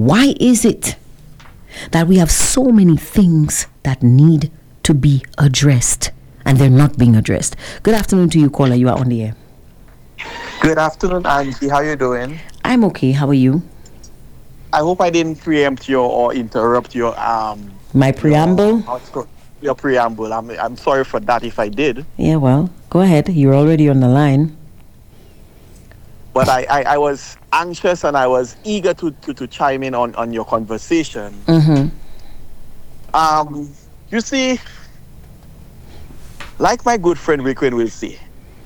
Why is it that we have so many things that need to be addressed and they're not being addressed? Good afternoon to you, caller. You are on the air. Good afternoon, Angie. How you doing? I'm okay. How are you? I hope I didn't preempt you or interrupt your My preamble? Your preamble. I'm sorry for that if I did. Yeah, well, go ahead. You're already on the line. But I was anxious and I was eager to chime in on your conversation. Mm-hmm. You see, like my good friend Rickwen will say,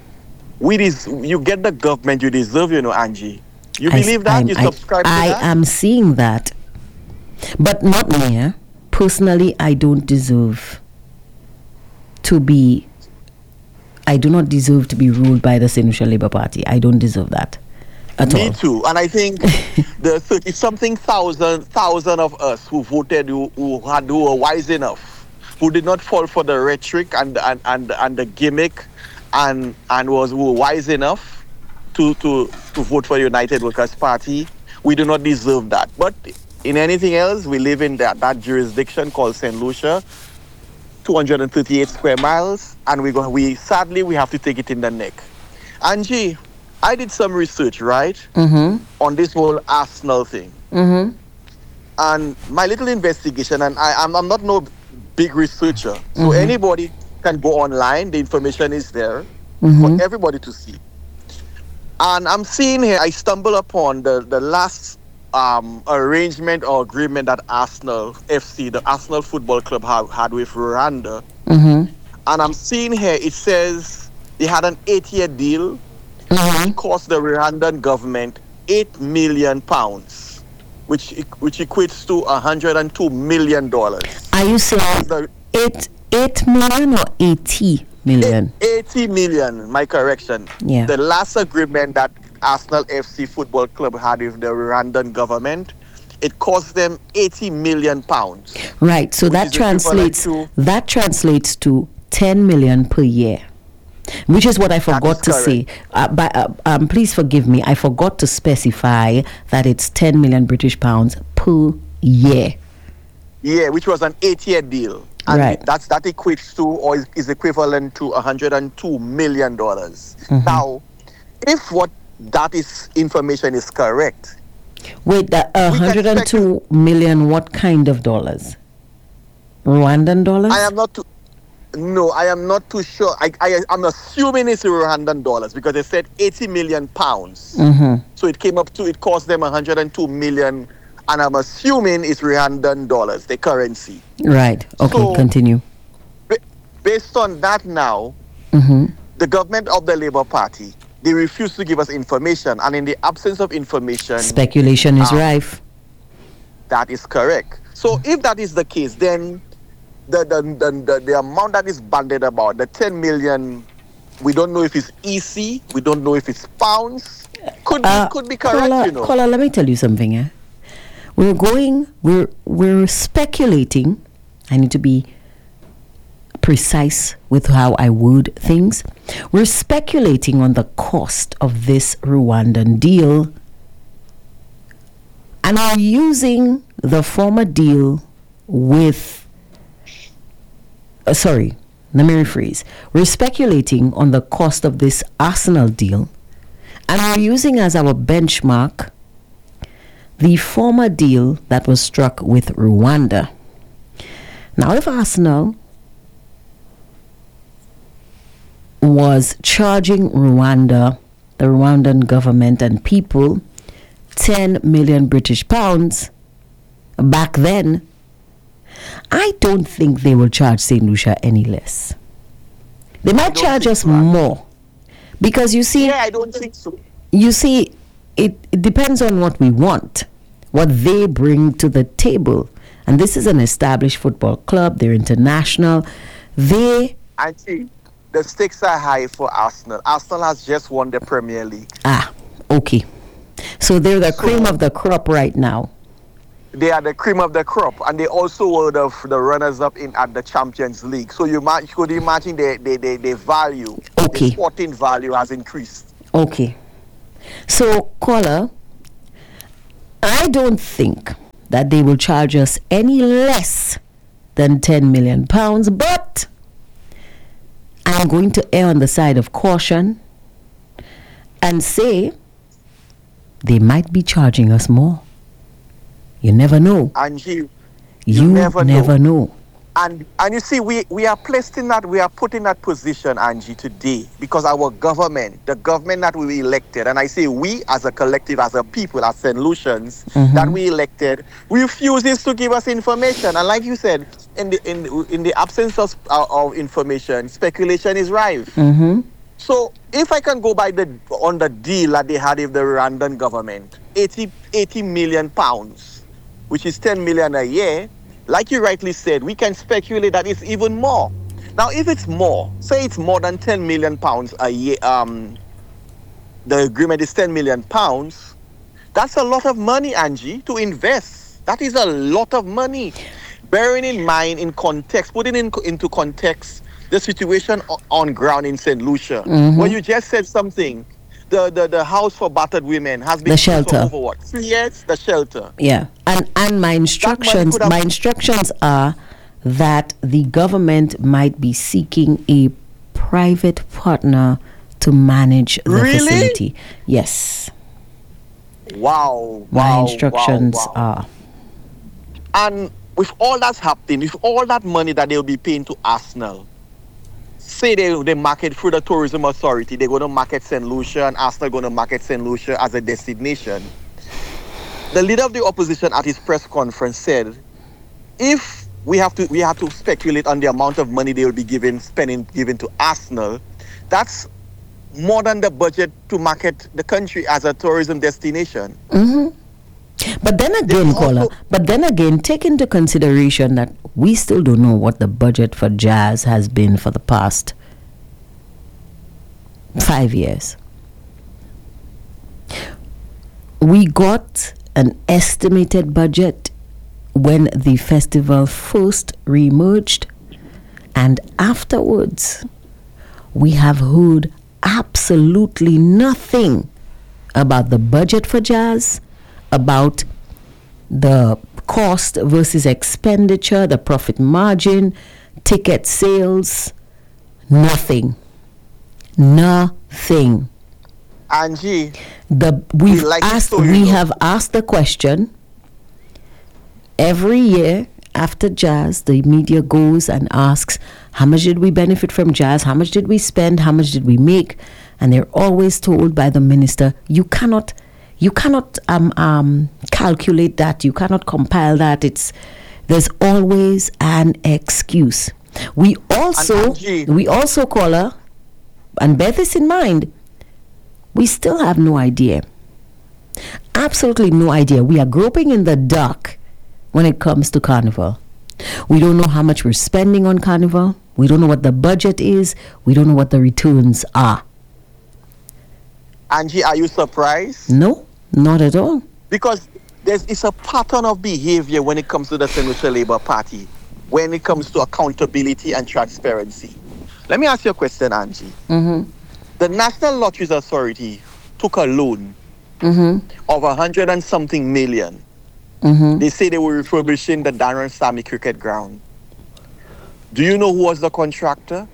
you get the government you deserve, Angie. You believe that? You subscribe to that? I am seeing that. But not me. Eh? Personally, I don't deserve to be... I do not deserve to be ruled by the St. Lucia Labour Party. I don't deserve that at all. Me too. And I think the 30-something thousand of us who voted, who were wise enough, who did not fall for the rhetoric and the gimmick, and who were wise enough to vote for the United Workers' Party, we do not deserve that. But in anything else, we live in that jurisdiction called St. Lucia, 238 square miles, and we sadly have to take it in the neck. Angie, I did some research, right, on this whole Arsenal thing. Mm-hmm. And my little investigation, and I'm not no big researcher, so anybody can go online. The information is there for everybody to see. And I'm seeing here, I stumble upon the last arrangement or agreement that Arsenal FC, the Arsenal Football Club, had with Rwanda. And I'm seeing here, it says they had an 8-year deal. It cost the Rwandan government £8 million, which equates to $102 million. Are you saying 8 million or 80 million? 80 million, my correction. Yeah. The last agreement that Arsenal FC Football Club had with the Rwandan government, it cost them £80 million. Right, so that translates to 10 million per year, which is what I forgot to say. Please forgive me, I forgot to specify that it's 10 million British pounds per year. Yeah, which was an 8-year deal. And right. That equates to, or is equivalent to $102 million. Now, if what that information is correct. Wait, that 102 million, what kind of dollars? Rwandan dollars? I am not too sure. I'm assuming it's Rwandan dollars because they said 80 million pounds. So it cost them 102 million, and I'm assuming it's Rwandan dollars, the currency. Right. Okay, so, continue. Based on that now, the government of the Labour Party, they refuse to give us information, and in the absence of information, speculation is rife. That is correct. So if that is the case, then the amount that is bandied about, the 10 million, we don't know if it's EC, we don't know if it's pounds. Could be correct, Caller, let me tell you something. We're speculating. I need to be precise with how I word things. We're speculating on the cost of this Rwandan deal, and are using the former deal with let me rephrase. We're speculating on the cost of this Arsenal deal, and we're using as our benchmark the former deal that was struck with Rwanda. Now, if Arsenal was charging Rwanda, the Rwandan government and people, 10 million British pounds back then, I don't think they will charge St. Lucia any less. They might charge us more. Because you see... Yeah, I don't think so. You see, it depends on what we want, what they bring to the table. And this is an established football club. They're international. I see. The stakes are high for Arsenal. Arsenal has just won the Premier League. Okay. So they're the cream of the crop right now. They are the cream of the crop, and they also were the runners-up at the Champions League. So you could imagine their value, the sporting value has increased. Okay. So, caller, I don't think that they will charge us any less than £10 million, but I'm going to err on the side of caution and say they might be charging us more. You never know. Angie, you never know. And you see, we are placed in that, we are put in that position, Angie, today because our government, the government that we elected, and I say we as a collective, as a people, as St. Lucians, that we elected, refuses to give us information. And like you said, in the absence of information, speculation is rife. So if I can go by on the deal that they had with the Rwandan government, 80 million pounds, which is 10 million a year, like you rightly said, we can speculate that it's even more. Now, if it's more, say it's more than 10 million pounds a year, the agreement is 10 million pounds, that's a lot of money, Angie, to invest. That is a lot of money. Bearing in mind, in context, putting into context the situation on ground in St. Lucia, where you just said something. The house for battered women has been the shelter over what, 3 years? The shelter. Yeah, and my instructions are that the government might be seeking a private partner to manage the facility. Yes. Wow. My instructions are. And with all that's happening, with all that money that they'll be paying to Arsenal, say they market through the tourism authority, they're going to market St. Lucia, and Arsenal going to market St. Lucia as a destination. The leader of the opposition at his press conference said, if we have to speculate on the amount of money they will be given to Arsenal, that's more than the budget to market the country as a tourism destination. But then again, take into consideration that we still don't know what the budget for jazz has been for the past 5 years. We got an estimated budget when the festival first re-emerged, and afterwards we have heard absolutely nothing about the budget for jazz, about the cost versus expenditure, the profit margin, ticket sales, nothing. Angie, we have asked the question every year after jazz. The media goes and asks, how much did we benefit from jazz? How much did we spend? How much did we make? And they're always told by the minister, you cannot calculate that. You cannot compile that. There's always an excuse. We also call her, and bear this in mind, we still have no idea. Absolutely no idea. We are groping in the dark when it comes to Carnival. We don't know how much we're spending on Carnival. We don't know what the budget is. We don't know what the returns are. Angie, are you surprised? No, not at all. Because it's a pattern of behavior when it comes to the St. Lucia Labour Party, when it comes to accountability and transparency. Let me ask you a question, Angie. The National Lotteries Authority took a loan of 100 and something million. They say they were refurbishing the Darren Sammy cricket ground. Do you know who was the contractor?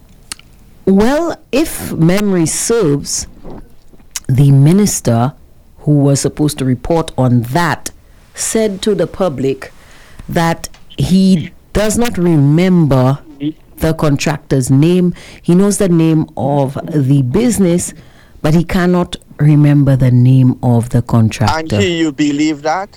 Well, if memory serves, the minister who was supposed to report on that said to the public that he does not remember the contractor's name. He knows the name of the business, but he cannot remember the name of the contractor. And you believe that?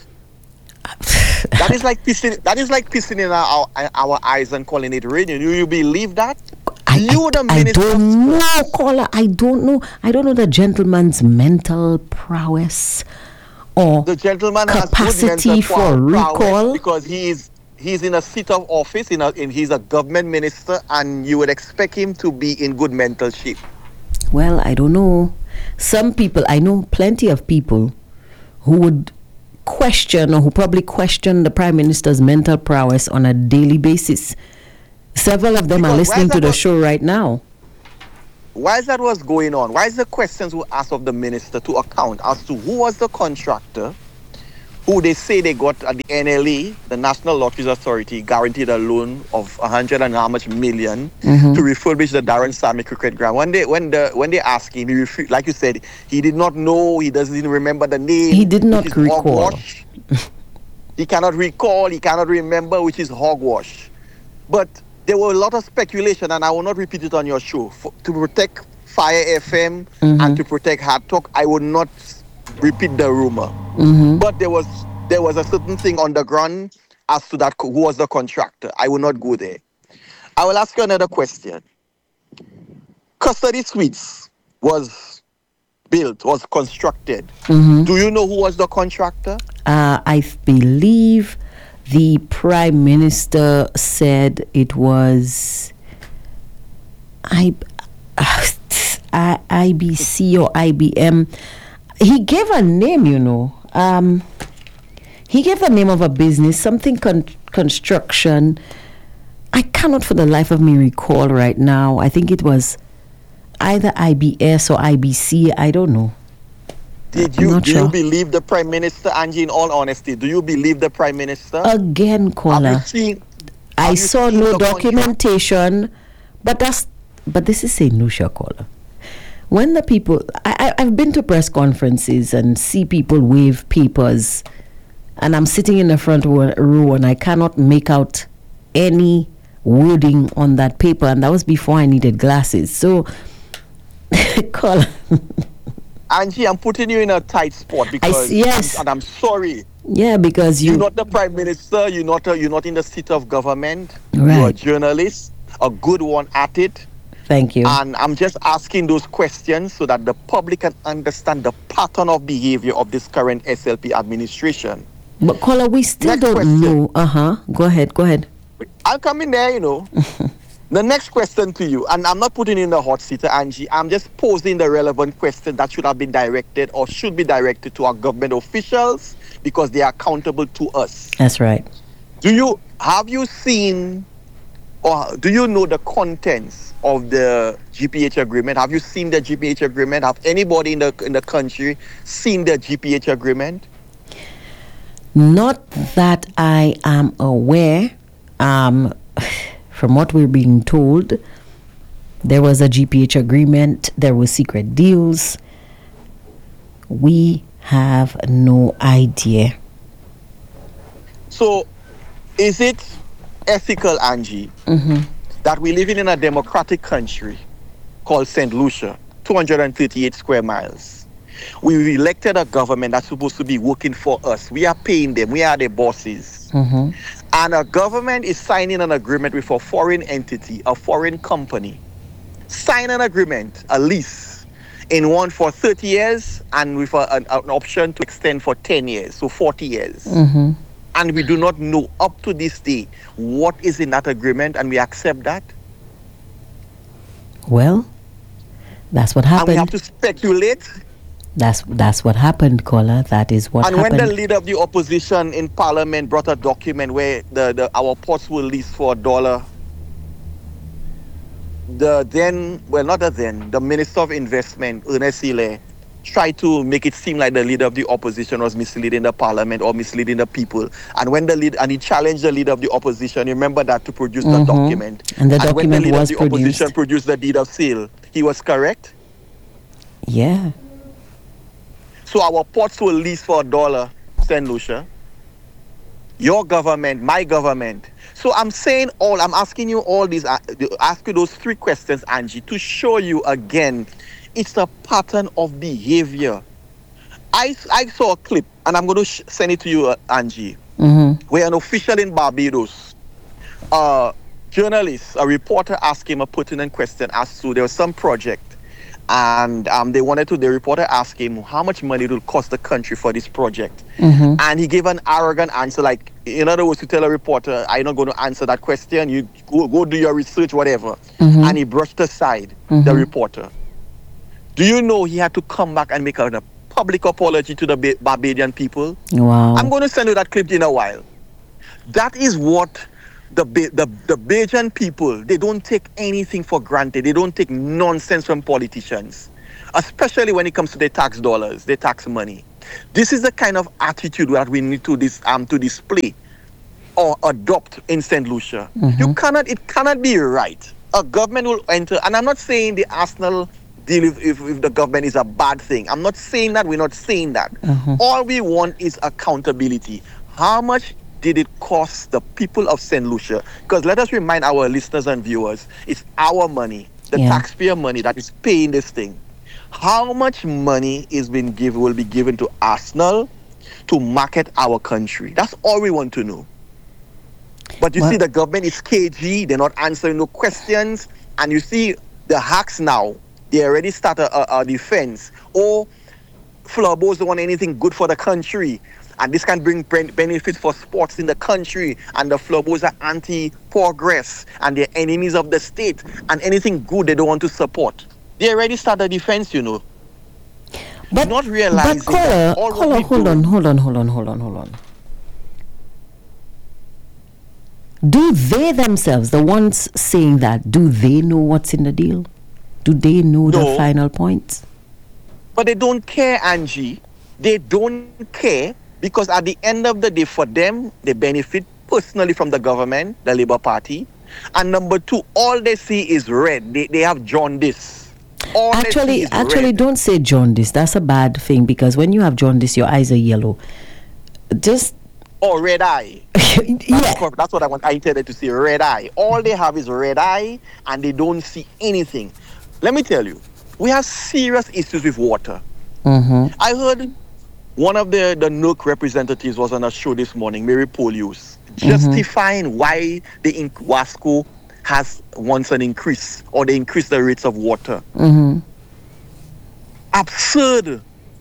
That is like pissing in our eyes and calling it rain. You believe that? I don't know, caller. I don't know. I don't know the gentleman's mental prowess or the gentleman capacity has for recall, because he's in a seat of office. He's a government minister, and you would expect him to be in good mental shape. Well, I don't know. Some people, I know plenty of people who would question, or who probably question, the Prime Minister's mental prowess on a daily basis. Several of them are listening to the show right now. Why is that what's going on? Why is the questions were asked of the minister to account as to who was the contractor, who they say they got at the NLA, the National Lotteries Authority, guaranteed a loan of 100 and how much million to refurbish the Darren Sammy cricket ground. When they asked him, he refused, like you said, he did not know, he doesn't even remember the name. He did not recall. He cannot recall, he cannot remember, which is hogwash. But there were a lot of speculation, and I will not repeat it on your show. To protect Fire FM and to protect Hard Talk, I would not repeat the rumor. But there was a certain thing on the ground as to that who was the contractor. I will not go there. I will ask you another question. Custody Suites was constructed. Do you know who was the contractor? I believe the Prime Minister said it was IBC or IBM. He gave a name, he gave the name of a business, something construction. I cannot for the life of me recall right now. I think it was either IBS or IBC. I don't know. Do you believe the Prime Minister, Angie, in all honesty? Do you believe the Prime Minister? Again, caller. I saw no documentation, but this is St. Lucia, caller. When the people, I've been to press conferences and see people wave papers, and I'm sitting in the front row and I cannot make out any wording on that paper, and that was before I needed glasses. So, caller. Angie, I'm putting you in a tight spot because and I'm sorry. Yeah, because you're not the Prime Minister. You're not in the seat of government. Right. You're a journalist, a good one at it. Thank you. And I'm just asking those questions so that the public can understand the pattern of behavior of this current SLP administration. But caller, we still don't know. Go ahead. I'll come in there, The next question to you, and I'm not putting you in the hot seat, Angie. I'm just posing the relevant question that should have been directed or should be directed to our government officials because they are accountable to us. That's right. Have you seen or do you know the contents of the GPH agreement? Have you seen the GPH agreement? Have anybody in the country seen the GPH agreement? Not that I am aware. From what we're being told, there was a GPH agreement, there were secret deals. We have no idea. So, is it ethical, Angie, that we live in a democratic country called St. Lucia, 238 square miles? We elected a government that's supposed to be working for us. We are paying them. We are their bosses. And a government is signing an agreement with a foreign entity, a foreign company. Sign an agreement, a lease, in one for 30 years and with an option to extend for 10 years, so 40 years. And we do not know up to this day what is in that agreement, and we accept that. Well, that's what happened. And we have to speculate. That's what happened, caller. That is what happened. And when the leader of the opposition in Parliament brought a document where our ports were leased for $1, the Minister of Investment, Ernest Hille, tried to make it seem like the leader of the opposition was misleading the Parliament or misleading the people. And when he challenged the leader of the opposition, you remember that, to produce the document. And the document when the leader was of the opposition produced the deed of sale, he was correct? Yeah. So our ports were leased for $1, St. Lucia. Your government, my government. So I'm asking you all these, ask you those three questions, Angie, to show you again, it's a pattern of behavior. I saw a clip, and I'm going to send it to you, Angie, where an official in Barbados, a journalist, a reporter asked him a pertinent question as to there was some project. And the reporter asked him how much money it will cost the country for this project. And he gave an arrogant answer, like, in other words, to tell a reporter, I'm not going to answer that question, you go do your research, whatever. And he brushed aside the reporter. Do you know he had to come back and make a public apology to the Barbadian people? Wow. I'm going to send you that clip in a while. That is what the Bajan people, they don't take anything for granted. They don't take nonsense from politicians, especially when it comes to their tax dollars, their tax money. This is the kind of attitude that we need to display or adopt in St. Lucia. It cannot be right. A government will enter, and I'm not saying the Arsenal deal if the government is a bad thing. I'm not saying that. We're not saying that. All we want is accountability. How much did it cost the people of St. Lucia? Because let us remind our listeners and viewers, it's our money, the taxpayer money that is paying this thing. How much money will be given to Arsenal to market our country? That's all we want to know. But you see, the government is cagey. They're not answering no questions. And you see, the hacks now, they already start a defense. Oh, Flobos don't want anything good for the country. And this can bring benefits for sports in the country. And the Flobos are anti-progress. And they're enemies of the state. And anything good they don't want to support. They already start a defense, you know. But not realizing but hold on. Do they themselves, the ones saying that, do they know what's in the deal? Do they know the final points? But they don't care, Angie. They don't care because at the end of the day, for them, they benefit personally from the government, the Labour Party. And number two, all they see is red. They have jaundice. Actually, don't say jaundice. That's a bad thing because when you have jaundice, your eyes are yellow. Red eye. That's what I intended to say, red eye. All they have is red eye and they don't see anything. Let me tell you, we have serious issues with water. I heard one of the NURC representatives was on a show this morning, Mary Polius, justifying why the Wasco has wants an increase or they increase the rates of water. Absurd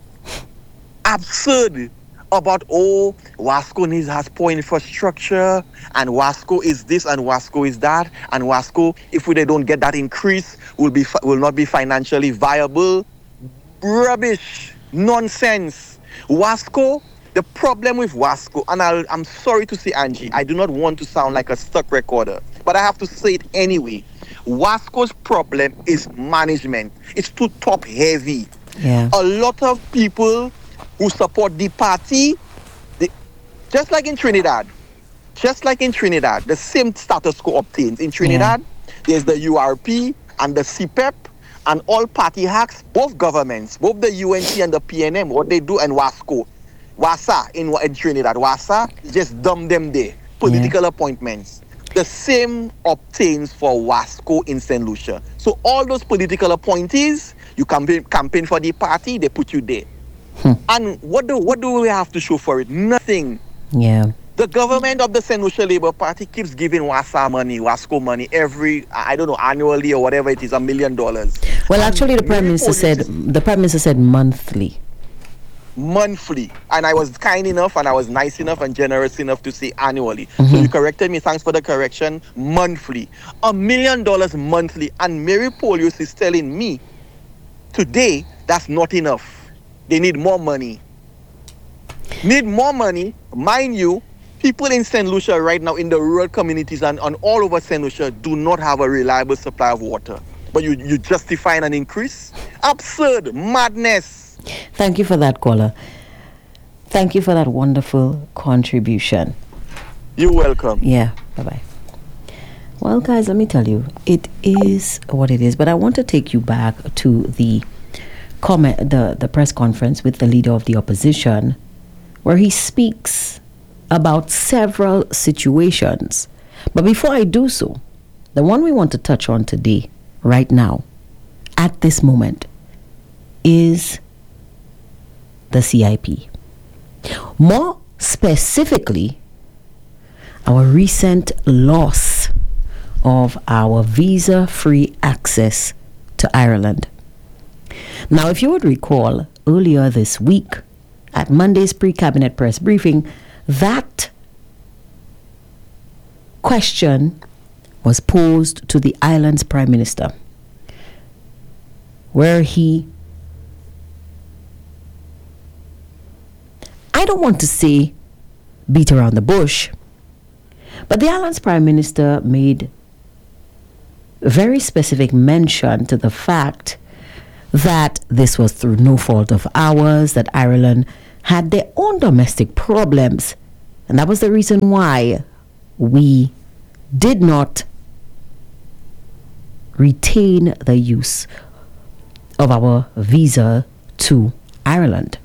about Wasco has poor infrastructure and Wasco is this and Wasco is that and Wasco, if they don't get that increase, will not be financially viable. Rubbish, nonsense. Wasco, the problem with Wasco, and I'm sorry to say, Angie, I do not want to sound like a stuck recorder, but I have to say it anyway. Wasco's problem is management. It's too top heavy. A lot of people who support the party, just like in Trinidad, the same status quo obtains. In Trinidad, there's the URP and the CPEP and all party hacks, both governments, both the UNC and the PNM, what they do, and Wasco. WASA in Trinidad, WASA, just dump them there. Political appointments. The same obtains for Wasco in St. Lucia. So all those political appointees, you campaign for the party, they put you there. And what do we have to show for it? Nothing. The government of the St. Lucia Labour Party keeps giving Wasco money every, annually or whatever it is, $1 million. Well, actually, the Prime Minister said monthly. Monthly. And I was kind enough and I was nice enough and generous enough to say annually. So you corrected me. Thanks for the correction. Monthly. $1 million monthly. And Mary Polius is telling me today that's not enough. They need more money. Mind you, people in St. Lucia right now in the rural communities and all over St. Lucia do not have a reliable supply of water. But you justify an increase? Absurd. Madness. Thank you for that, caller. Thank you for that wonderful contribution. You're welcome. Yeah, bye-bye. Well, guys, let me tell you, it is what it is. But I want to take you back to the press conference with the leader of the opposition, where he speaks about several situations. But before I do so, the one we want to touch on today, right now, at this moment, is the CIP. More specifically, our recent loss of our visa-free access to Ireland. Now, if you would recall, earlier this week, at Monday's pre-cabinet press briefing, that question was posed to the island's Prime Minister, where he, I don't want to say beat around the bush, but the island's Prime Minister made very specific mention to the fact that this was through no fault of ours, that Ireland had their own domestic problems. And that was the reason why we did not retain the use of our visa to Ireland.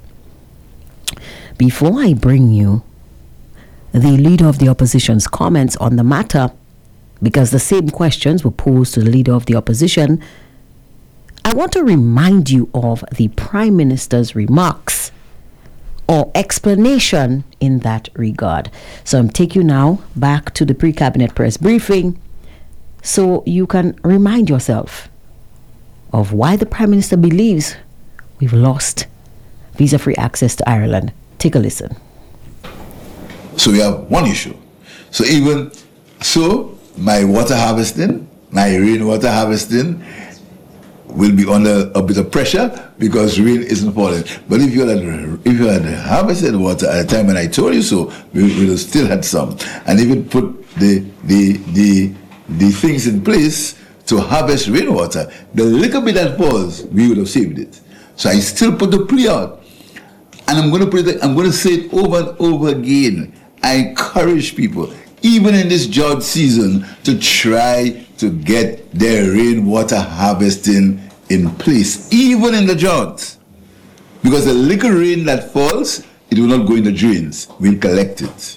Before I bring you the leader of the opposition's comments on the matter, because the same questions were posed to the leader of the opposition, I want to remind you of the Prime Minister's remarks or explanation in that regard. So I'm taking you now back to the pre-cabinet press briefing so you can remind yourself of why the Prime Minister believes we've lost visa-free access to Ireland. Take a listen. So we have one issue. So even so, my water harvesting, my rainwater harvesting will be under a bit of pressure because rain isn't falling. But if you had harvested water at the time when I told you so, we would have still had some. And if you put the things in place to harvest rainwater, the little bit that falls, we would have saved it. So I still put the plea out. And I'm going to say it over and over again. I encourage people, even in this drought season, to try to get their rainwater harvesting in place, even in the drought. Because the little rain that falls, it will not go in the drains. We'll collect it.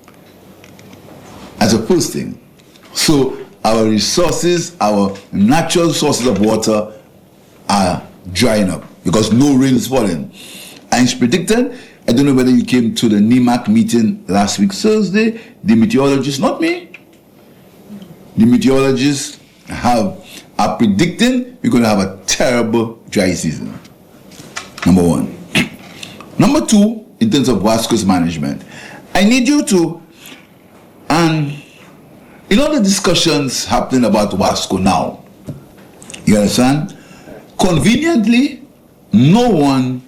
As a first thing. So our resources, our natural sources of water are drying up because no rain is falling. And it's predicted, I don't know whether you came to the NEMAC meeting last week, Thursday, the meteorologists, not me, the meteorologists are predicting we're going to have a terrible dry season. Number one. Number two, in terms of WASCO's management, I need you to, and in all the discussions happening about WASCO now, you understand, conveniently, no one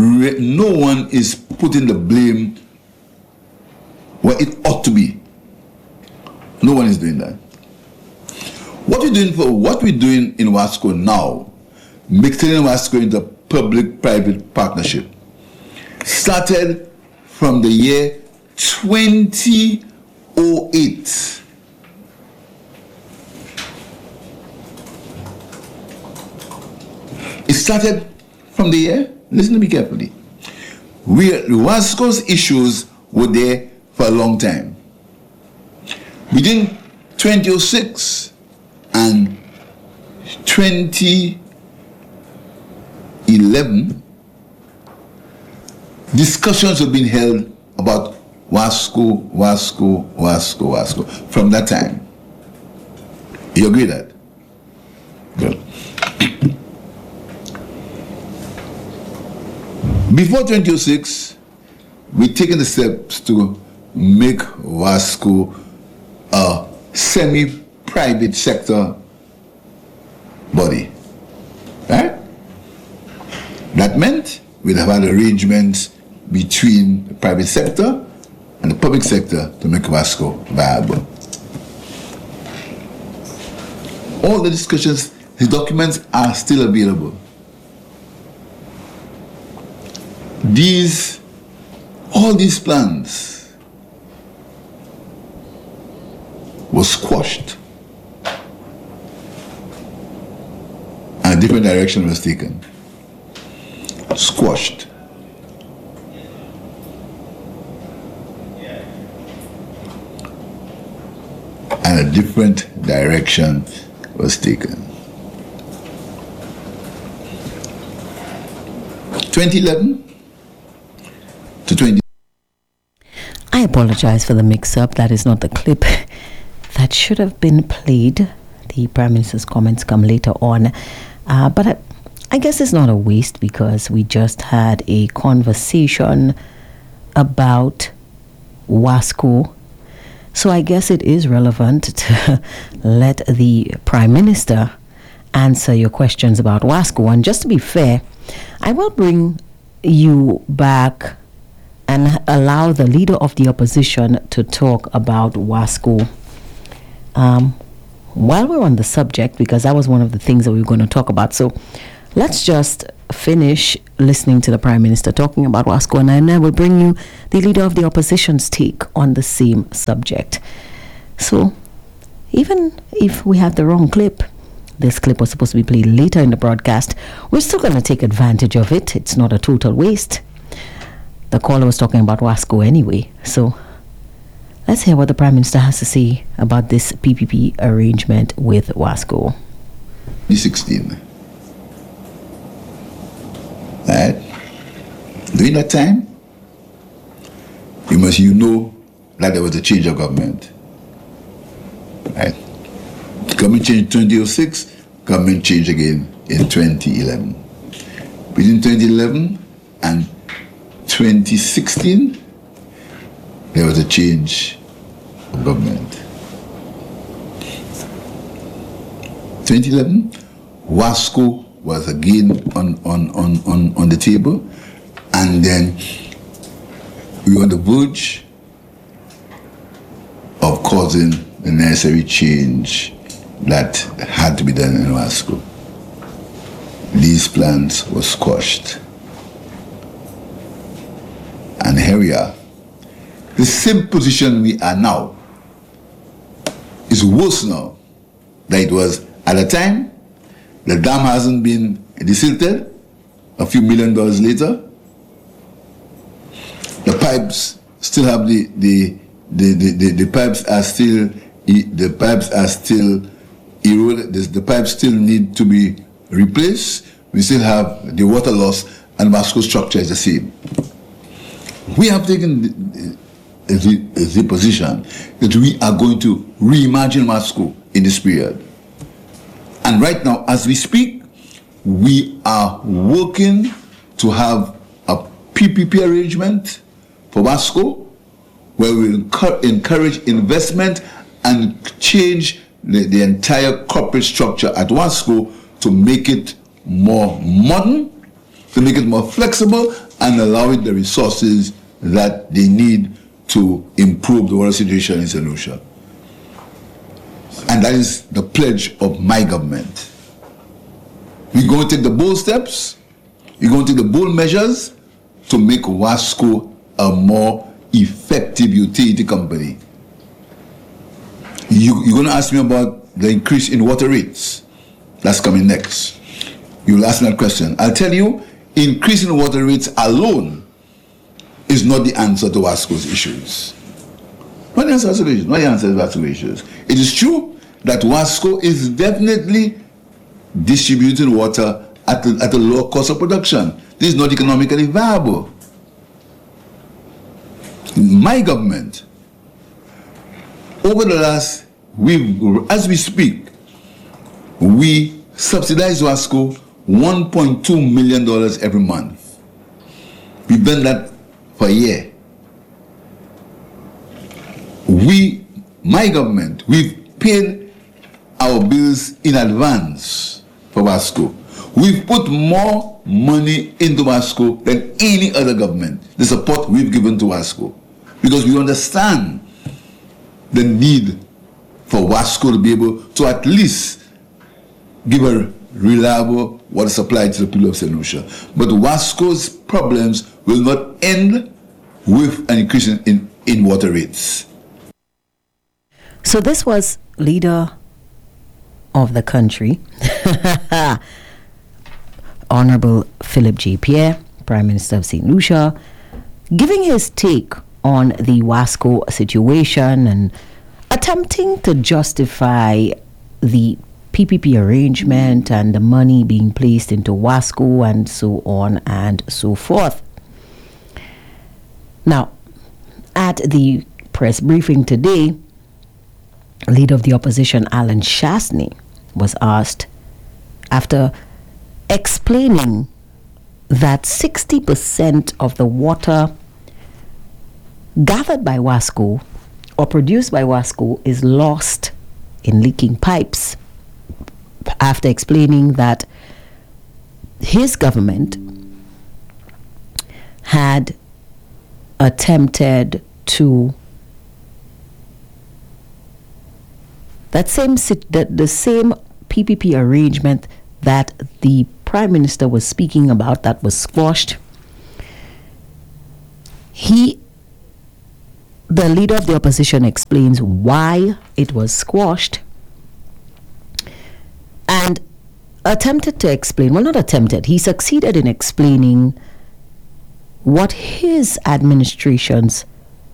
is putting the blame where it ought to be. No one is doing that. What we're doing in WASCO now, turning WASCO into a public-private partnership, started from the year 2008. It started from the year, listen to me carefully, WASCO's issues were there for a long time. Between 2006 and 2011, discussions have been held about WASCO from that time. You agree that? Good. Before 2006, we've taken the steps to make WASCO a semi-private sector body. Right? That meant we'd have had arrangements between the private sector and the public sector to make WASCO viable. All the discussions, the documents are still available. All these plans were squashed and a different direction was taken. Squashed. And a different direction was taken. 2011 to 20. I apologize for the mix-up. That is not the clip that should have been played. The Prime Minister's comments come later on. But I guess it's not a waste because we just had a conversation about WASCO. So I guess it is relevant to let the Prime Minister answer your questions about WASCO. And just to be fair, I will bring you back and allow the leader of the opposition to talk about WASCO while we're on the subject, because that was one of the things that we were going to talk about. So let's just finish listening to the Prime Minister talking about WASCO, and then I will bring you the Leader of the Opposition's take on the same subject. So, even if we have the wrong clip, this clip was supposed to be played later in the broadcast, we're still going to take advantage of it. It's not a total waste. The caller was talking about WASCO anyway, so let's hear what the Prime Minister has to say about this PPP arrangement with WASCO. 2016. Right? During that time, you know that there was a change of government. Right? Government changed in 2006, government changed again in 2011. Between 2011 and 2016, there was a change of government. 2011, WASCO was again on the table, and then we were on the verge of causing the necessary change that had to be done in WASCO. These plans were squashed. And here we are. The same position we are now is worse now than it was at the time. The dam hasn't been desilted. A few $1 million later, the pipes still have the pipes are still eroded. The pipes still need to be replaced. We still have the water loss, and WASCO structure is the same. We have taken the position that we are going to reimagine WASCO in this period. And right now, as we speak, we are working to have a PPP arrangement for WASCO, where we encourage investment and change the entire corporate structure at WASCO to make it more modern, to make it more flexible, and allow it the resources that they need to improve the water situation in St. Lucia. And that is the pledge of my government. We're going to take the bold steps, we're going to take the bold measures to make WASCO a more effective utility company. You're going to ask me about the increase in water rates. That's coming next. You'll ask me that question. I'll tell you, increasing water rates alone is not the answer to WASCO's issues. Not the answer to issues. Not the answer to WASCO's issues. It is true that WASCO is definitely distributing water at a lower cost of production. This is not economically viable. My government, over the last, as we speak, we subsidize WASCO $1.2 million every month. We've done that for a year. My government, we've paid our bills in advance for WASCO. We've put more money into WASCO than any other government, the support we've given to WASCO, because we understand the need for WASCO to be able to at least give a reliable water supply to the people of St. Lucia. But WASCO's problems will not end with an increase in water rates. So this was Leader of the country, Honorable Philip J. Pierre, Prime Minister of St. Lucia, giving his take on the WASCO situation and attempting to justify the PPP arrangement and the money being placed into WASCO and so on and so forth. Now, at the press briefing today, Leader of the Opposition Alan Shastney was asked, after explaining that 60% of the water gathered by WASCO or produced by WASCO is lost in leaking pipes, after explaining that his government had attempted to the same PPP arrangement that the Prime Minister was speaking about that was squashed. The leader of the opposition explains why it was squashed and attempted to explain, well, not attempted, he succeeded in explaining what his administration's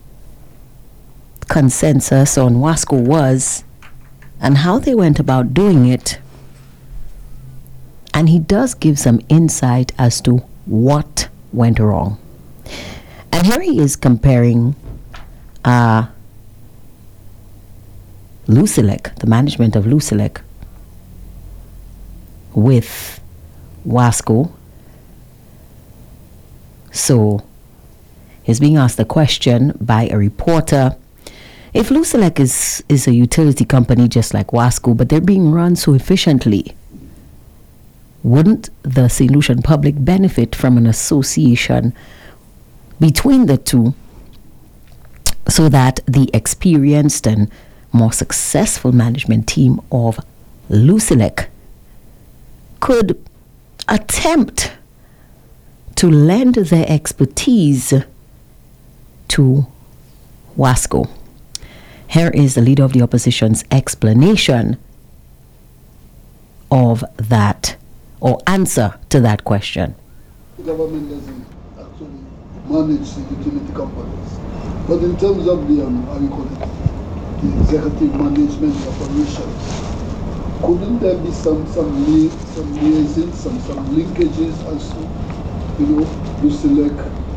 consensus on WASCO was and how they went about doing it. And he does give some insight as to what went wrong. And here he is comparing Lucelec, the management of Lucelec, with WASCO. So he's being asked a question by a reporter. If Lucelec is a utility company just like WASCO, but they're being run so efficiently, wouldn't the St. Lucian public benefit from an association between the two so that the experienced and more successful management team of Lucelec could attempt to lend their expertise to WASCO? Here is the leader of the opposition's explanation of that, or answer to that question. The government doesn't actually manage the utility companies. But in terms of the, the executive management operations, couldn't there be some liaising, some linkages as to, Lucelec,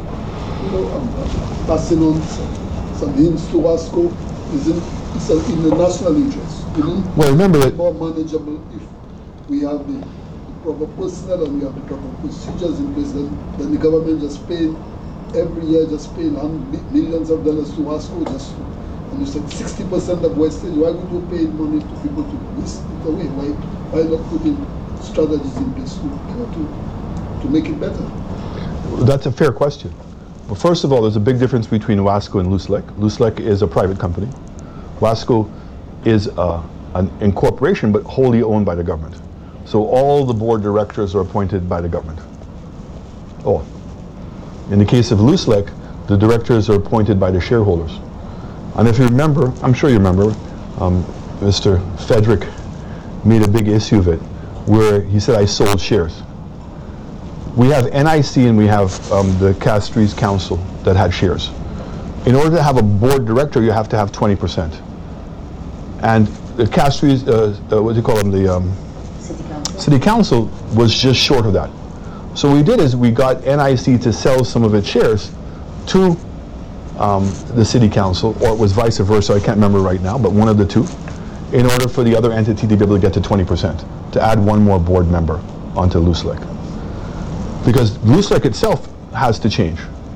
passing on some hints to WASCO? It's in the national interest. Well, remember that more manageable if we have the proper personnel and we have the proper procedures in place. Then the government just paying every year, just paying millions of dollars to WASCO. Just and you said 60% of wastage. Why would you pay money to people to waste it away? Why not putting strategies in place to make it better? that's a fair question. Well, first of all, there's a big difference between WASCO and Lucelec. Lucelec is a private company. WASCO is an incorporation, but wholly owned by the government. So all the board directors are appointed by the government. All. In the case of Lucelec, the directors are appointed by the shareholders. And if you remember, I'm sure you remember, Mr. Frederick made a big issue of it, where he said, I sold shares. We have NIC and we have the Castries Council that had shares. In order to have a board director, you have to have 20%. And the Castries, what do you call them, the City Council was just short of that. So what we did is we got NIC to sell some of its shares to the City Council, or it was vice versa, I can't remember right now, but one of the two, in order for the other entity to be able to get to 20%, to add one more board member onto Lucelec. Because Lucelec itself has to change.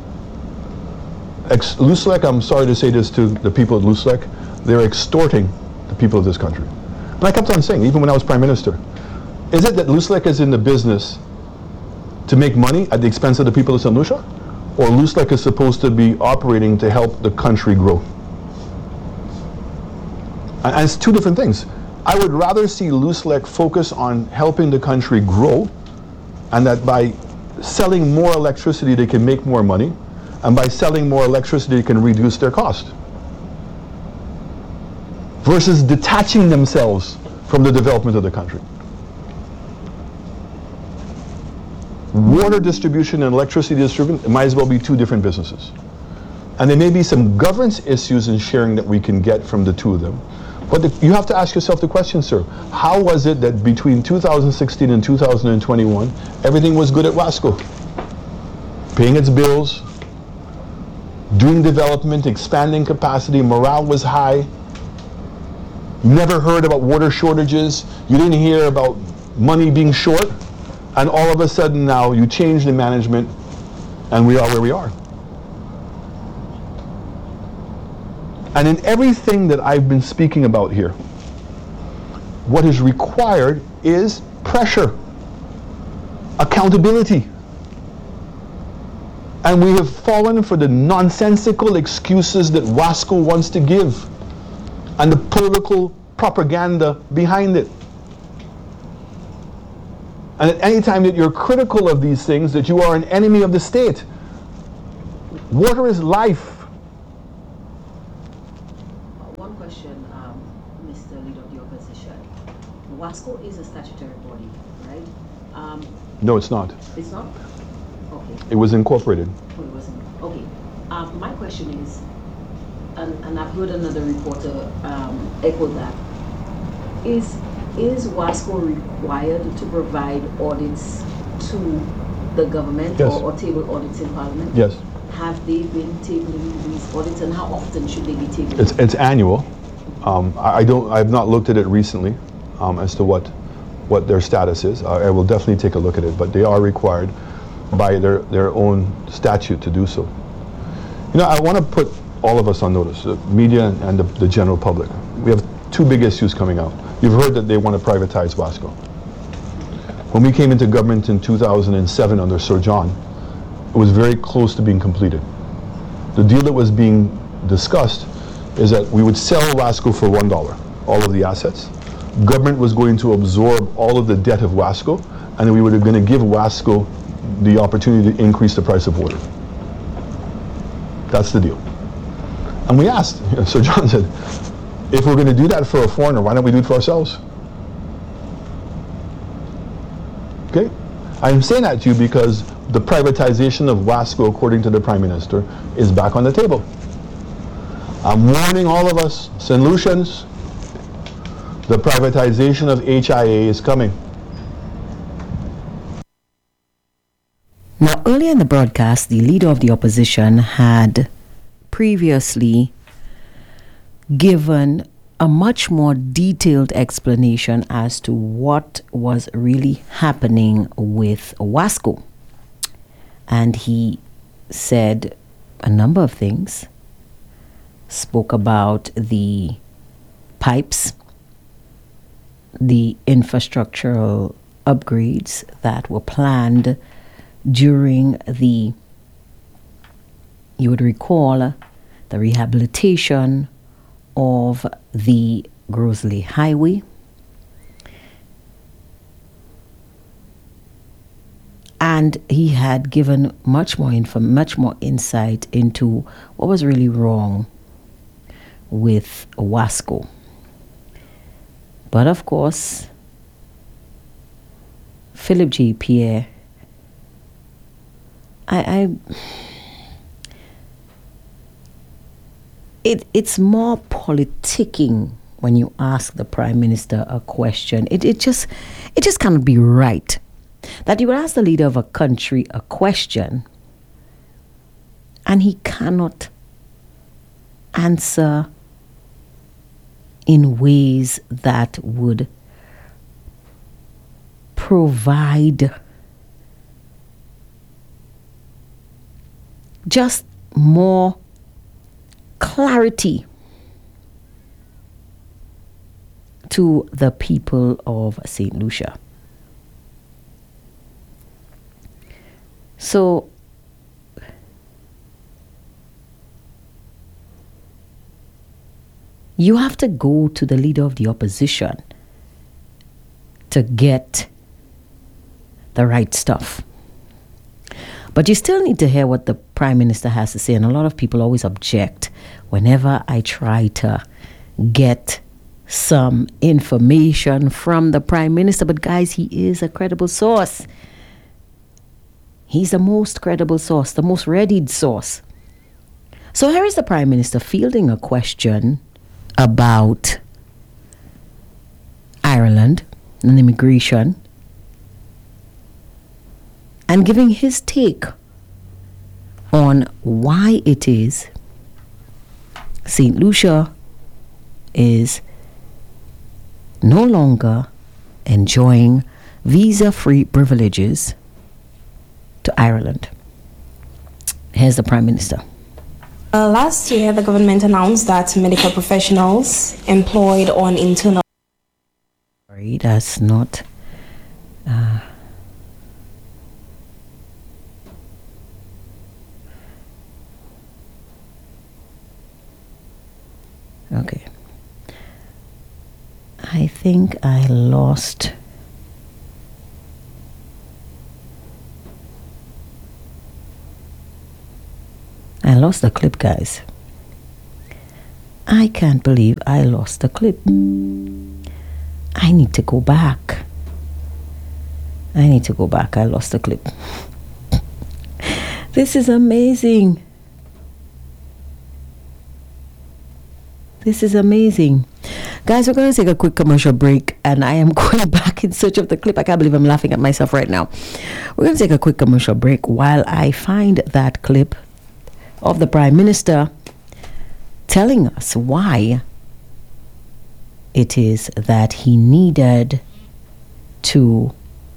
Lucelec, I'm sorry to say this to the people at Lucelec, they're extorting the people of this country. And I kept on saying, even when I was Prime Minister, is it that Lucelec is in the business to make money at the expense of the people of St. Lucia? Or Lucelec is supposed to be operating to help the country grow? And it's two different things. I would rather see Lucelec focus on helping the country grow, and that by selling more electricity they can make more money, and by selling more electricity they can reduce their cost, versus detaching themselves from the development of the country. Water distribution and electricity distribution might as well be two different businesses. And there may be some governance issues in sharing that we can get from the two of them. But you have to ask yourself the question, sir, how was it that between 2016 and 2021, everything was good at WASCO? Paying its bills, doing development, expanding capacity, morale was high. You never heard about water shortages. You didn't hear about money being short. And all of a sudden now you change the management and we are where we are. And in everything that I've been speaking about here, what is required is pressure, accountability. And we have fallen for the nonsensical excuses that WASCO wants to give and the political propaganda behind it. And at any time that you're critical of these things, that you are an enemy of the state. Water is life. One question, Mr. Leader of the Opposition. WASCO is a statutory body, right? No, it's not. It's not? Okay. It was incorporated. Oh, it wasn't. Okay. My question is, and I've heard another reporter echo that, is WASCO required to provide audits to the government? Yes. or table audits in Parliament? Yes. Have they been tabling these audits, and how often should they be tabled? It's annual. I've not looked at it recently as to what their status is. I will definitely take a look at it, but they are required by their own statute to do so. You know, I want to put all of us on notice, the media and the general public. We have two big issues coming out. You've heard that they want to privatize WASCO. When we came into government in 2007 under Sir John, it was very close to being completed. The deal that was being discussed is that we would sell WASCO for $1, all of the assets. Government was going to absorb all of the debt of WASCO, and we were going to give WASCO the opportunity to increase the price of water. That's the deal. And we asked, Sir John said, if we're going to do that for a foreigner, why don't we do it for ourselves? Okay? I'm saying that to you because the privatization of WASCO, according to the Prime Minister, is back on the table. I'm warning all of us, St. Lucians, the privatization of HIA is coming. Now, earlier in the broadcast, the Leader of the Opposition had previously given a much more detailed explanation as to what was really happening with WASCO. And he said a number of things, spoke about the pipes, the infrastructural upgrades that were planned during the, you would recall, the rehabilitation of the Grosley Highway. And he had given much more insight into what was really wrong with WASCO. But of course, Philip J. Pierre, it's more politicking when you ask the Prime Minister a question. It just cannot be right that you would ask the leader of a country a question and he cannot answer in ways that would provide just more clarity to the people of St. Lucia. So you have to go to the Leader of the Opposition to get the right stuff. But you still need to hear what the Prime Minister has to say. And a lot of people always object whenever I try to get some information from the Prime Minister. But guys, he is a credible source. He's the most credible source, the most readied source. So here is the Prime Minister fielding a question about Ireland and immigration, and giving his take on why it is St. Lucia is no longer enjoying visa-free privileges to Ireland. Here's the Prime Minister. Last year, the government announced that medical professionals employed on internal... Sorry, that's not... Okay. I think I lost lost the clip, guys. I can't believe I lost the clip. I need to go back. I lost the clip. This is amazing. Guys, we're going to take a quick commercial break, and I am going back in search of the clip. I can't believe I'm laughing at myself right now. We're going to take a quick commercial break while I find that clip of the Prime Minister telling us why it is that he needed to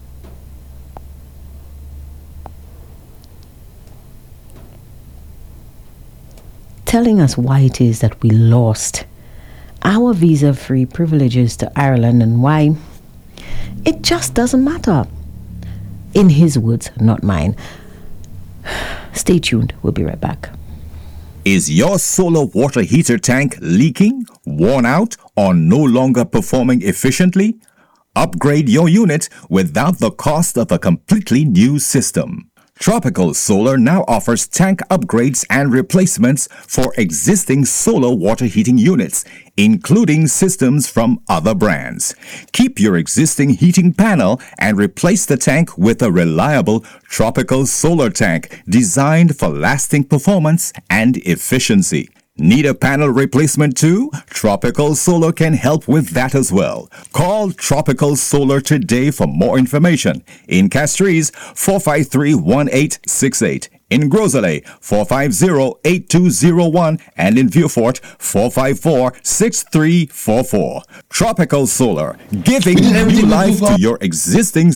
telling us why it is that we lost our visa-free privileges to Ireland and why it just doesn't matter. In his words, not mine. Stay tuned. We'll be right back. Is your solar water heater tank leaking, worn out, or no longer performing efficiently? Upgrade your unit without the cost of a completely new system. Tropical Solar now offers tank upgrades and replacements for existing solar water heating units, including systems from other brands. Keep your existing heating panel and replace the tank with a reliable Tropical Solar tank designed for lasting performance and efficiency. Need a panel replacement too? Tropical Solar can help with that as well. Call Tropical Solar today for more information. In Castries, 453-1868. In Grosley, 450-8201. And in Vieux-Fort, 454-6344. Tropical Solar, giving new life to your existing.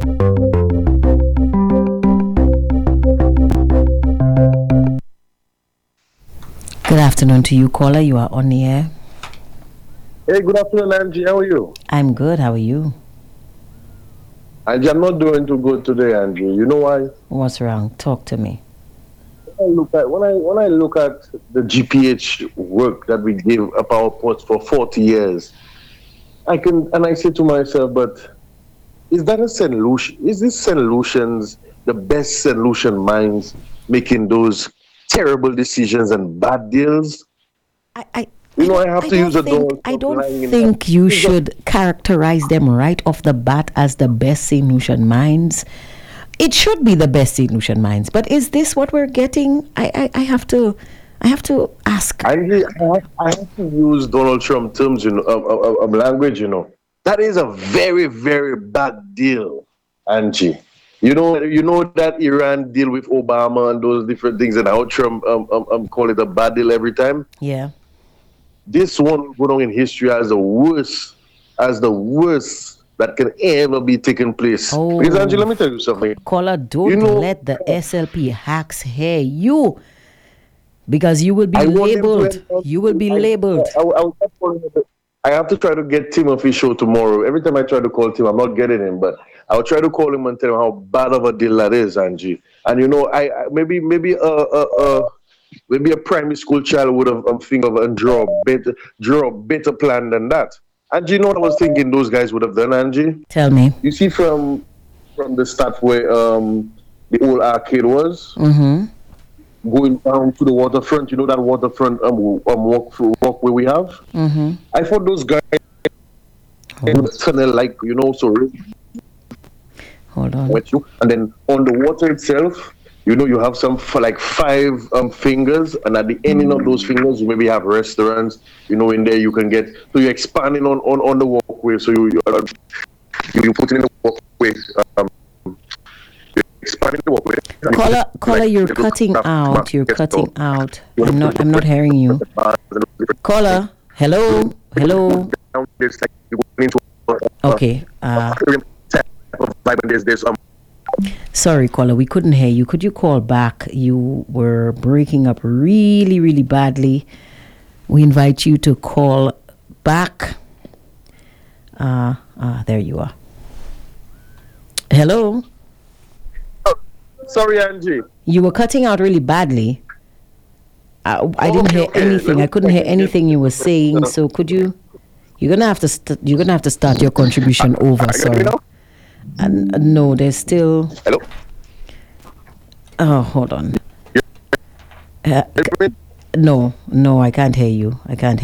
Good afternoon to you, caller. You are on the air. Hey, good afternoon, Angie. How are you? I'm good. How are you? Angie, I'm not doing too good today, Angie. You know why? What's wrong? Talk to me. When I look at the GPH work that we gave up our ports for 40 years, I say to myself, but is that a solution? Is this St. Lucian's the best St. Lucian minds making those terrible decisions and bad deals? I don't think you should characterize them right off the bat as the best St. Lucian minds. It should be the best St. Lucian minds, but is this what we're getting? I have to ask. I have to use Donald Trump terms, language. That is a very, very bad deal, Angie. You know that Iran deal with Obama and those different things, and how Trump call it a bad deal every time. Yeah. This one will go down in history as the worst that can ever be taking place. Oh. Because Angie, let me tell you something. Caller, don't let the SLP hacks hear you, because you will be labeled. You will be labeled. I have to try to get Timothy show tomorrow. Every time I try to call Tim, I'm not getting him, but I'll try to call him and tell him how bad of a deal that is, Angie. And maybe a primary school child would have think of and draw a better plan than that. And you know what I was thinking those guys would have done, Angie? Tell me. You see from the start where the old arcade was, going down to the waterfront, that waterfront walkway we have. Mm-hmm. I thought those guys would tunnel so. Hold on. And then on the water itself, you have some for like 5 fingers, and at the ending of those fingers, you maybe have restaurants. In there you can get. So you're expanding on the walkway. So you put in the walkway. Expanding the walkway. Caller, you're cutting out. You're cutting out. I'm not hearing you. Caller, hello. Okay. Sorry, caller, we couldn't hear you. Could you call back? You were breaking up really, really badly. We invite you to call back. There you are. Hello. Sorry, Angie. You were cutting out really badly. I didn't hear anything. I couldn't hear anything you were saying. So could you? You're gonna have to start your contribution over. Sorry. And no, there's still. Hello. Oh, hold on. No, I can't hear you.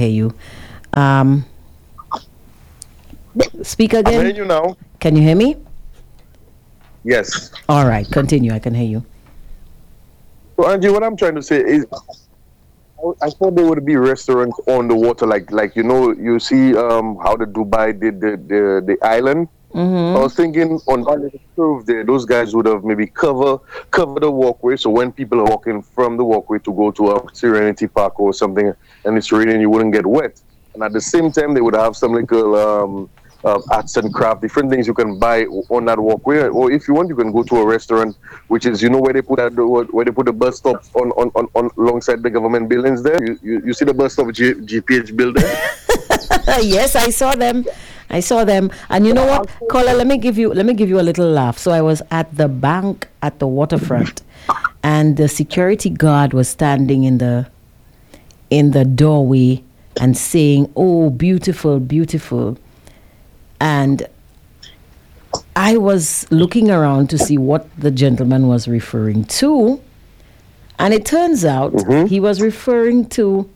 Speak again. I'm hearing you now. Can you hear me? Yes. All right, continue. I can hear you. So, Angie, what I'm trying to say is, I thought there would be restaurants on the water, like you see how the Dubai did the island. Mm-hmm. I was thinking on that little curve there, those guys would have maybe cover the walkway, so when people are walking from the walkway to go to a Serenity Park or something, and it's raining, you wouldn't get wet. And at the same time, they would have some little arts and craft, different things you can buy on that walkway. Or if you want, you can go to a restaurant, which is where they put the bus stops on alongside the government buildings there. You see the bus stop GPH building? Yes, I saw them. And you know what, Kola, let me give you a little laugh. So I was at the bank at the waterfront, and the security guard was standing in the doorway and saying, "Oh, beautiful, beautiful." And I was looking around to see what the gentleman was referring to, and it turns out he was referring to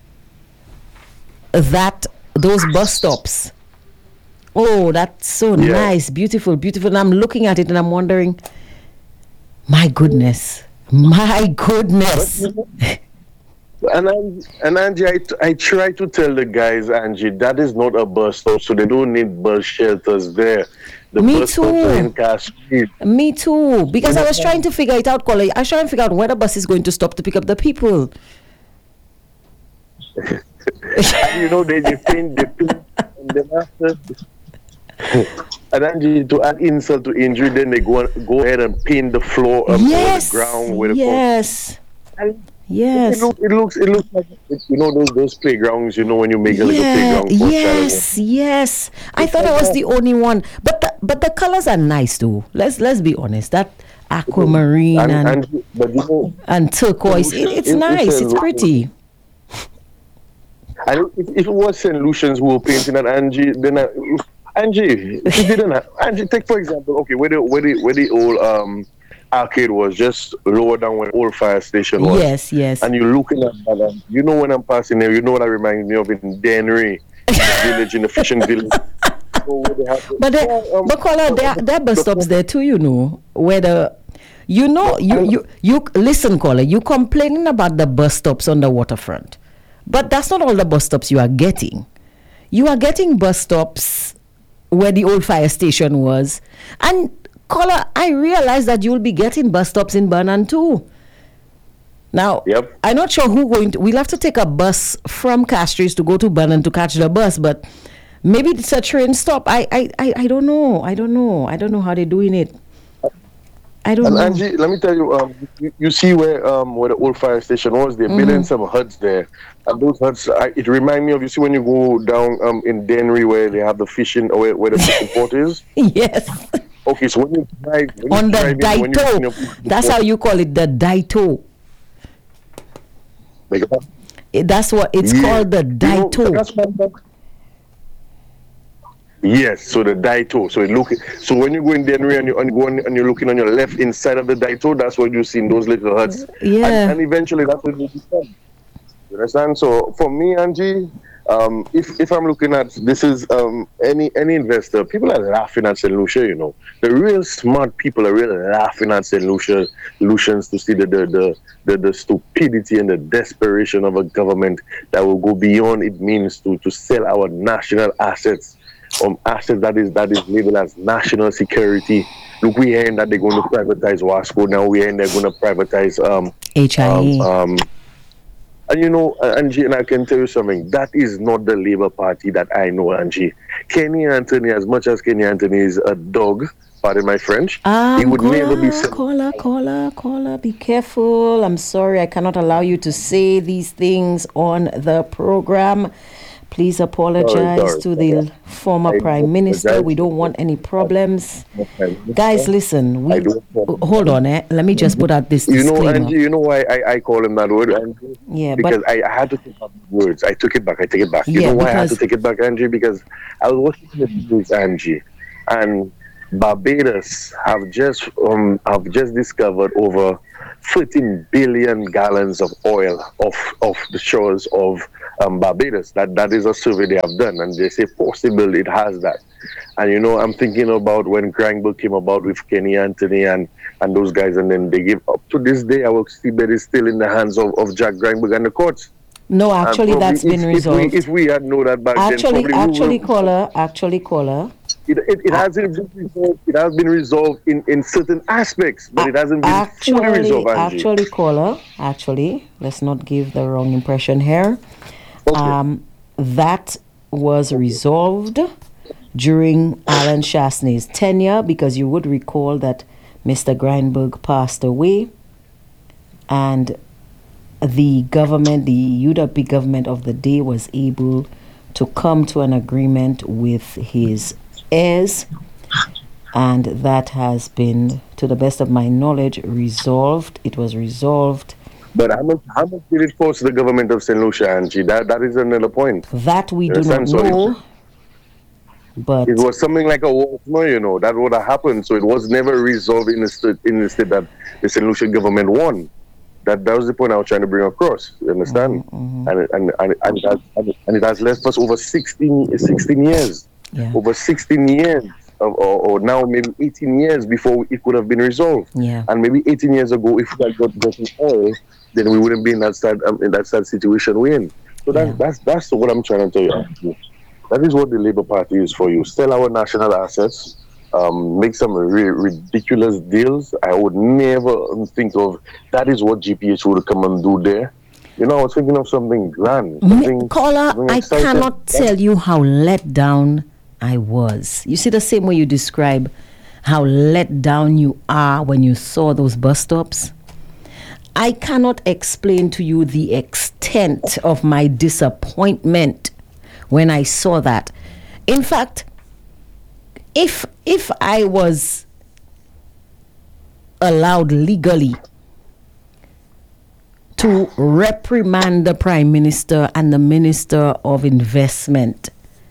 those bus stops. Oh, that's so nice, beautiful, beautiful. And I'm looking at it and I'm wondering, my goodness. And Angie, I try to tell the guys, Angie, that is not a bus stop, so they don't need bus shelters there. Me too. Because I was trying to figure it out, Kola. I was trying to figure out where the bus is going to stop to pick up the people. And they paint after. And then to add insult to injury, then they go ahead and paint the floor or the ground with yes. It looks like those playgrounds. When you make a little playground. Yes. I thought I was the only one, but the colors are nice too. Let's be honest. That aquamarine and turquoise. It's nice. It's pretty. And if it was St. Lucians who were painting that, Angie, then Angie, if you didn't have, Angie, take for example, okay, where the old arcade was, just lower down where the old fire station was. Yes. And you're looking at that, when I'm passing there, what that reminds me of in Dennery, village, in the fishing village. But Kola, there are bus stops there too, where you listen, Kola, you complaining about the bus stops on the waterfront. But that's not all the bus stops you are getting. You are getting bus stops where the old fire station was. And, Kola, I realize that you'll be getting bus stops in Bunnan too. Now, I'm not sure we'll have to take a bus from Castries to go to Bunnan to catch the bus, but maybe it's a train stop. I don't know. I don't know how they're doing it. I don't know. Angie, let me tell you, you see where the old fire station was, they're building some huts there. And those huts, it reminds me of, you see when you go down in Dennery where they have the fishing, where the fishing port is? Yes. Okay, so when you drive... On the Daito. That's how you call it, the Daito. That's what it's called, the Daito. Yes, so the Daito. So when you go in Dennery and you're looking on your left inside of the Daito, that's what you see in those little huts. Yeah. And eventually that's what will be done. You understand? So for me, Angie, if I'm looking at this is any investor, people are laughing at St. Lucia, The real smart people are really laughing at St. Lucians to see the stupidity and the desperation of a government that will go beyond it means to sell our national assets. Assets that is labeled as national security. Look, we're hearing that they're going to privatize Wasco. Now we're hearing they're going to privatize HIE. And Angie, and I can tell you something, that is not the Labour Party that I know, Angie. Kenny Anthony, as much as Kenny Anthony is a dog, pardon my French, he would never be... Caller, be careful. I'm sorry, I cannot allow you to say these things on the program. Please apologize to the former Prime Minister. We don't want any problems. Guys, listen. Hold on. Let me just put out this disclaimer. Angie, you know why I call him that word, Angie? Yeah, because I had to take back the words. I took it back. You know why I had to take it back, Angie? Because I was watching the news, Angie, and Barbados have just discovered over 13 billion gallons of oil off the shores of Barbados. That is a survey they have done, and they say possible it has that. And I'm thinking about when Grindberg came about with Kenny Anthony and those guys, and then they give up to this day. Our seabed is still in the hands of Jack Grindberg and the courts. No, actually, that's been resolved. If we had known that back then, caller. It has been resolved in certain aspects, but it hasn't been fully resolved. Actually, let's not give the wrong impression here. Okay. That was resolved during Alan Shastney's tenure, because you would recall that Mr. Grindberg passed away, and the government, the UWP government of the day, was able to come to an agreement with his heirs, and that has been, to the best of my knowledge, resolved. It was resolved. But how much did it cost the government of St. Lucia, Angie? That is another point. That we do not know. But it was something like a war, that would have happened. So it was never resolved in the state that the St. Lucia government won. That was the point I was trying to bring across. You understand? And it has left us over 16 years. Yeah. Over 16 years, or now maybe 18 years before it could have been resolved. Yeah. And maybe 18 years ago, if we had got broken oil, then we wouldn't be in that sad situation we're in. So that's what I'm trying to tell you. That is what the Labour Party is for you. Sell our national assets, make some ridiculous deals. I would never think of that is what GPH would come and do there. I was thinking of something grand. Caller, I cannot tell you how let down I was. You see, the same way you describe how let down you are when you saw those bus stops. I cannot explain to you the extent of my disappointment when I saw that. In fact, if I was allowed legally to reprimand the Prime Minister and the Minister of Investment,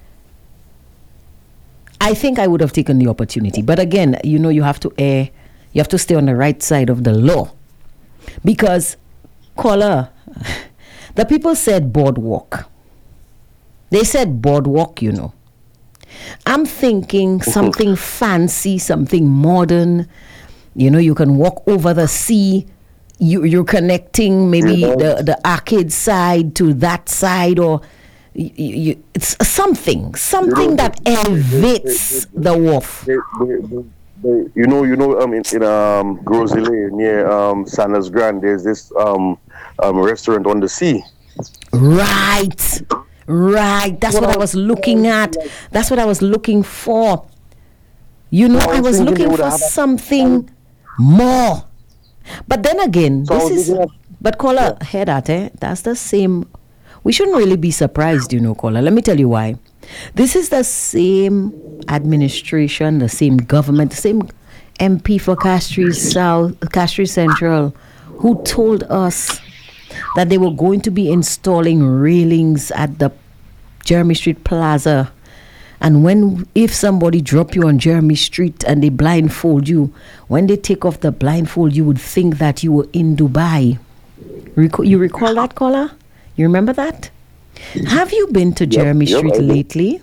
I think I would have taken the opportunity. But again, you have to stay on the right side of the law. Because, caller, the people said boardwalk. They said boardwalk, I'm thinking something fancy, something modern. You can walk over the sea. You're connecting maybe the arcade side to that side, or it's something that elevates the wharf. In Grosley near Sanders Grand, there's this restaurant on the sea. Right. That's what I was looking at. That's what I was looking for. I was looking for something more. But then again, but caller, hear that, that's the same. We shouldn't really be surprised, caller. Let me tell you why. This is the same administration, the same government, the same MP for Castries Central, who told us that they were going to be installing railings at the Jeremy Street Plaza. And if somebody drop you on Jeremy Street and they blindfold you, when they take off the blindfold, you would think that you were in Dubai. You recall that, caller? You remember that? Have you been to Jeremy Street lately?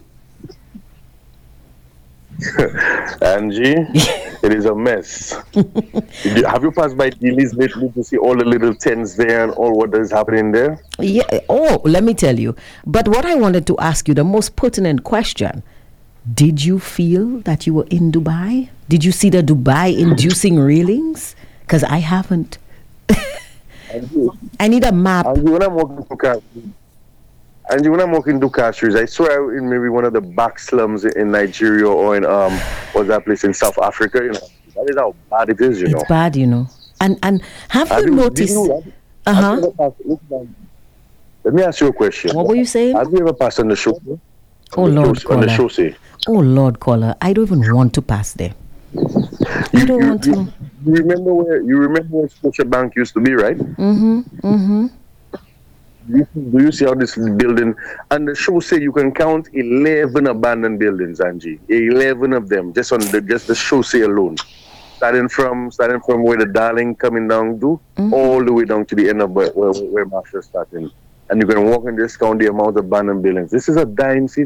Angie, it is a mess. Have you passed by Dealey's lately to see all the little tents there and all what is happening there? Yeah. Oh, let me tell you. But what I wanted to ask you, the most pertinent question, did you feel that you were in Dubai? Did you see the Dubai-inducing railings? Because I haven't. I need a map. Angie, when I'm walking to Castries, I swear in maybe one of the back slums in Nigeria or in what's that place in South Africa, that is how bad it is, It's bad, And have you noticed? Let me ask you a question. What were you saying? Have you ever passed on the show? On the chaussee? Oh Lord, caller, I don't even want to pass there. I don't want to. You remember where Scotia Bank used to be, right? Mm-hmm. Do you see how this building, and the show say you can count 11 abandoned buildings, Angie. 11 of them, just on the show say alone. Starting from where the Darling coming down to, all the way down to the end of where Marshall starting. And you can walk and just count the amount of abandoned buildings. This is a dying city.